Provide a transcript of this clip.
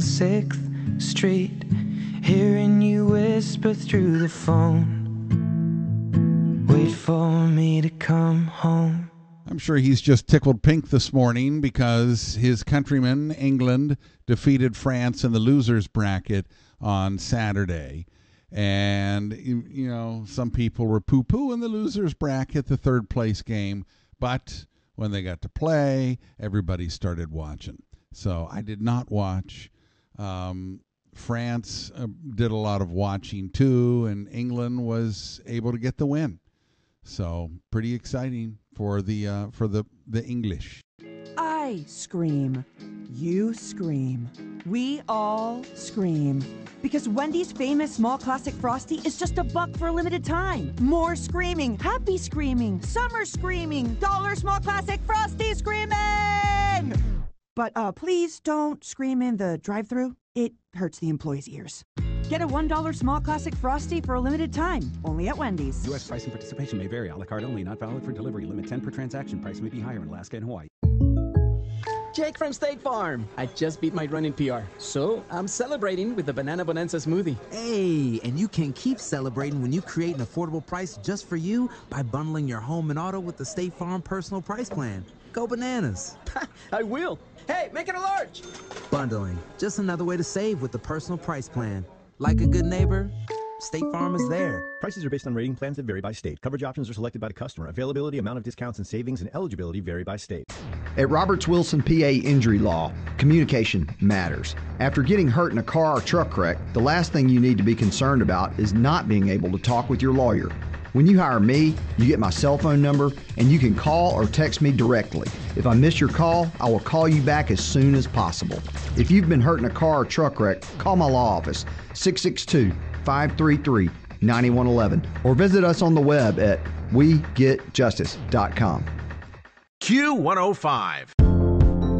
6th Street, hearing you whisper through the phone. Wait for me to come home. I'm sure he's just tickled pink this morning because his countrymen, England, defeated France in the losers bracket on Saturday. And, you know, some people were poo-pooing the losers bracket, the third place game. But when they got to play, everybody started watching. So I did not watch. France did a lot of watching too, and England was able to get the win. So pretty exciting for the English. I scream. You scream. We all scream. Because Wendy's famous small classic Frosty is just $1 for a limited time. More screaming, happy screaming, summer screaming, dollar small classic Frosty screaming! But please don't scream in the drive-thru. It hurts the employees' ears. Get a $1 small classic Frosty for a limited time, only at Wendy's. U.S. price and participation may vary. A la carte only, not valid for delivery. Limit 10 per transaction. Price may be higher in Alaska and Hawaii. Jake from State Farm. I just beat my running PR, so I'm celebrating with the Banana Bonanza smoothie. Hey, and you can keep celebrating when you create an affordable price just for you by bundling your home and auto with the State Farm Personal Price Plan. Go bananas. I will. Hey, make it a large. Bundling, just another way to save with the Personal Price Plan. Like a good neighbor, State Farm is there. Prices are based on rating plans that vary by state. Coverage options are selected by the customer. Availability, amount of discounts and savings, and eligibility vary by state. At Roberts Wilson PA Injury Law, communication matters. After getting hurt in a car or truck wreck, the last thing you need to be concerned about is not being able to talk with your lawyer. When you hire me, you get my cell phone number, and you can call or text me directly. If I miss your call, I will call you back as soon as possible. If you've been hurt in a car or truck wreck, call my law office, 662-533-9111, or visit us on the web at wegetjustice.com. Q105.